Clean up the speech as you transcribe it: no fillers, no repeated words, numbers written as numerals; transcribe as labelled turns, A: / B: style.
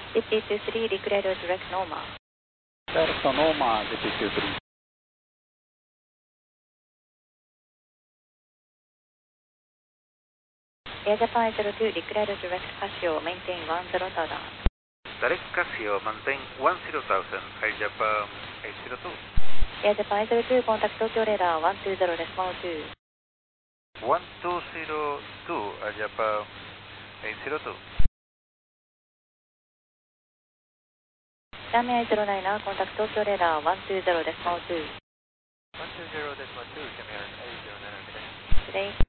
A: 5023 declared direct normal.
B: Direct normal, 5023.
A: Air Japan 02 declared direct Casio, maintain 10,000.
C: Direct Casio, maintain 10,000, Air Japan 802.
A: Air Japan 02, contact Tokyo radar 120, decimal 2.
C: 1202, Air Japan 802.
A: Xiamen 809, now contact Tokyo radar 120, decimal 2.
C: 120, decimal 2, Xiamen 809,
A: Today.